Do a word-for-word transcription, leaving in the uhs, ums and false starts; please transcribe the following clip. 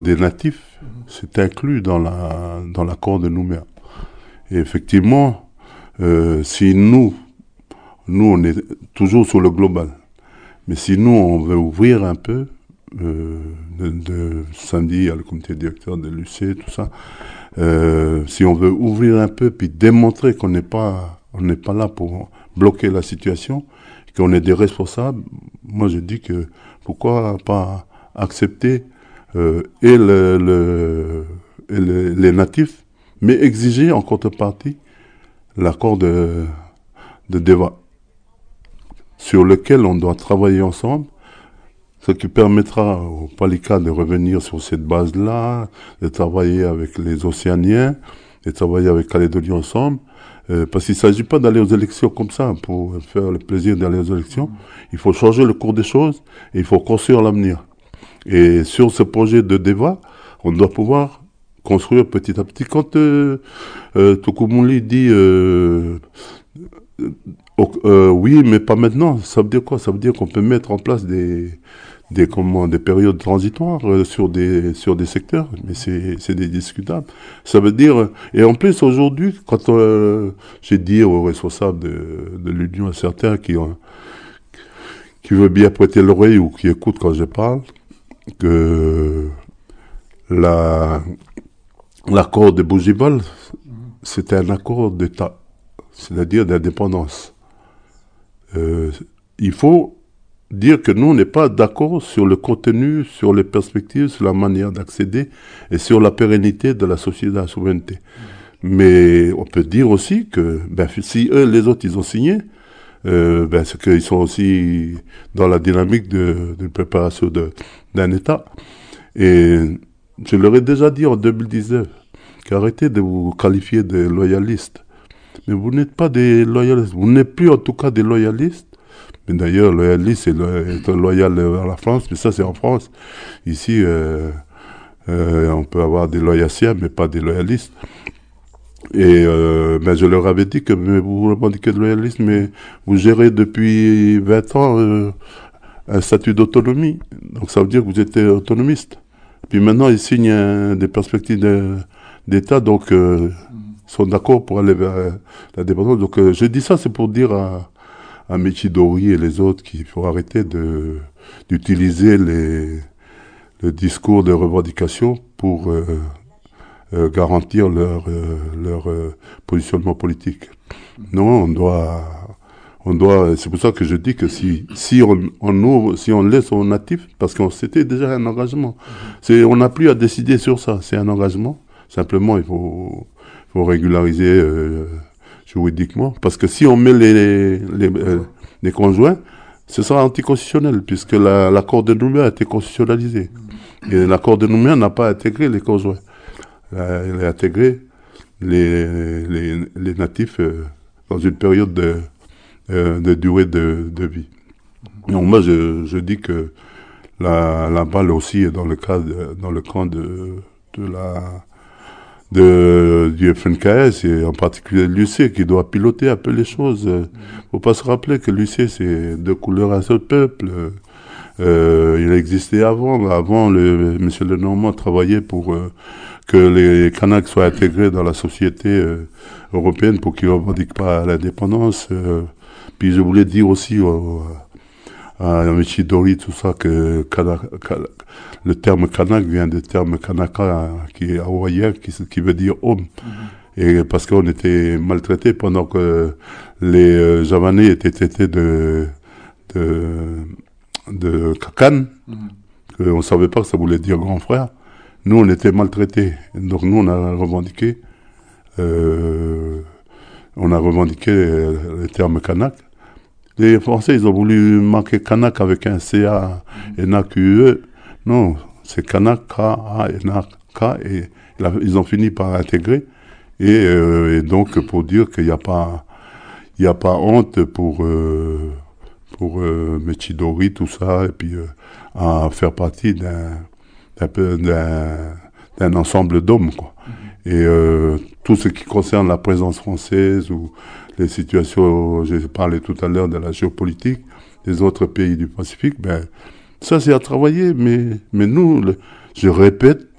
des natifs, c'est inclus dans la dans l'accord de Nouméa. Et effectivement, euh, si nous, nous on est toujours sur le global, mais si nous on veut ouvrir un peu, euh, de, de samedi il y a le comité directeur de l'U C, tout ça, euh, si on veut ouvrir un peu puis démontrer qu'on n'est pas on n'est pas là pour bloquer la situation, qu'on est des responsables, moi je dis que pourquoi pas accepter euh, et, le, le, et le, les natifs, mais exiger en contrepartie l'accord de, de Deva, sur lequel on doit travailler ensemble, ce qui permettra au Palika de revenir sur cette base-là, de travailler avec les Océaniens, de travailler avec Calédonie ensemble, euh, parce qu'il ne s'agit pas d'aller aux élections comme ça, pour faire le plaisir d'aller aux élections. Il faut changer le cours des choses, et il faut construire l'avenir. Et sur ce projet de Deva, on doit pouvoir construire petit à petit. Quand euh, euh, Tukumuli dit euh, euh, euh, oui, mais pas maintenant, ça veut dire quoi? Ça veut dire qu'on peut mettre en place des des comment des périodes transitoires euh, sur des sur des secteurs, mais c'est c'est des discutables. Ça veut dire et en plus aujourd'hui, quand euh, j'ai dit aux responsables de, de l'Union, à certains qui ont qui veulent bien prêter l'oreille ou qui écoutent quand je parle, que la l'accord de Bougival, c'était un accord d'État, c'est-à-dire d'indépendance. Euh, il faut dire que nous, on n'est pas d'accord sur le contenu, sur les perspectives, sur la manière d'accéder et sur la pérennité de la société de la souveraineté. Mais on peut dire aussi que ben, si eux, les autres, ils ont signé, euh, ben, c'est qu'ils sont aussi dans la dynamique de, de préparation de, d'un État. Et je leur ai déjà dit en deux mille dix-neuf qu'arrêtez de vous qualifier de loyalistes. Mais vous n'êtes pas des loyalistes. Vous n'êtes plus en tout cas des loyalistes. Mais d'ailleurs, loyaliste, c'est lo- être loyal à la France, mais ça c'est en France. Ici, euh, euh, on peut avoir des loyatiens, mais pas des loyalistes. Et euh, ben, je leur avais dit que mais vous revendiquez de loyalisme, mais vous gérez depuis vingt ans euh, un statut d'autonomie. Donc ça veut dire que vous êtes autonomiste. Puis maintenant, ils signent un- des perspectives de- d'État, donc euh, ils sont d'accord pour aller vers euh, la dépendance. Donc euh, je dis ça, c'est pour dire à, à Michidori et les autres qu'il faut arrêter de d'utiliser les le discours de revendication pour euh, euh, garantir leur euh, leur euh, positionnement politique. Non, on doit on doit c'est pour ça que je dis que si si on on ouvre, si on laisse aux natifs, parce que c'était déjà un engagement. C'est on n'a plus à décider sur ça, c'est un engagement. Simplement il faut faut régulariser euh, juridiquement, parce que si on met les les, euh, les conjoints, ce sera anticonstitutionnel puisque la- l'accord de Nouméa a été constitutionnalisé. Et l'accord de Nouméa n'a pas intégré les conjoints. Euh, Il a intégré les, les, les natifs euh, dans une période de, euh, de durée de, de vie. Donc moi, je, je dis que la, la balle aussi est dans le cas de- dans le camp de, de la de, du F N K S et en particulier de l'U C qui doit piloter un peu les choses. Euh, Faut pas se rappeler que l'U C c'est deux couleurs un seul peuple. Euh, il existait avant. Avant, le Monsieur Lenormand travaillait pour euh, que les Kanaks soient intégrés dans la société euh, européenne pour qu'ils ne revendiquent pas l'indépendance. Euh, puis je voulais dire aussi au- à Michidori tout ça que Kana- Kana- le terme Kanak vient du terme Kanaka qui est hawaïen, qui, qui veut dire homme. Et parce qu'on était maltraités pendant que les euh, Javanais étaient traités de de de Kakan, on ne savait pas que ça voulait dire grand frère. Nous, on était maltraités. Donc nous, on a revendiqué, euh, on a revendiqué euh, le terme Kanak. Les Français, ils ont voulu marquer Kanak avec un C A N A Q E. Non, c'est Kanak, K A N A K, et la- ils ont fini par intégrer. Et, euh, et donc, pour dire qu'il n'y a pas, il n'y a pas honte pour, euh, pour euh, Michidori, tout ça, et puis euh, à faire partie d'un, d'un peu d'un, d'un ensemble d'hommes, quoi. Et euh, tout ce qui concerne la présence française ou les situations, j'ai parlé tout à l'heure de la géopolitique des autres pays du Pacifique, ben ça c'est à travailler, mais mais nous, le- je répète,